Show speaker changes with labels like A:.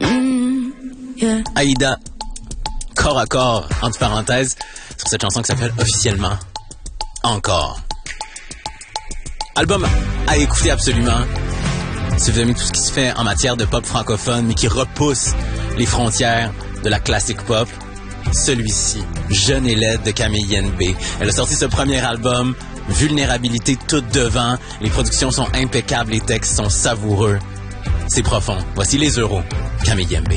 A: Aïda, corps à corps, entre parenthèses, sur cette chanson qui s'appelle officiellement Encore. Album à écouter absolument. Si vous aimez tout ce qui se fait en matière de pop francophone, mais qui repousse les frontières de la classique pop, celui-ci, Jeune et laide de Camille Yenbe. Elle a sorti ce premier album, Vulnérabilité toute devant. Les productions sont impeccables, les textes sont savoureux. C'est profond. Voici les euros, Camille Yenbe.